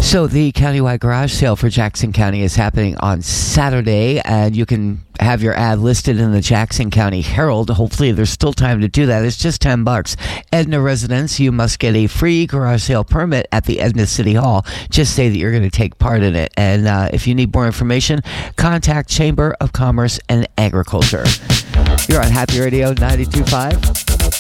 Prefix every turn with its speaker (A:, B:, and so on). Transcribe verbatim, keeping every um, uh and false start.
A: So the countywide garage sale for Jackson County is happening on Saturday, and you can have your ad listed in the Jackson County Herald. Hopefully there's still time to do that. It's just ten bucks. Edna residents, you must get a free garage sale permit at the Edna City Hall. Just say that you're going to take part in it. And uh, if you need more information, contact Chamber of Commerce and Agriculture. You're on Happy Radio ninety-two point five.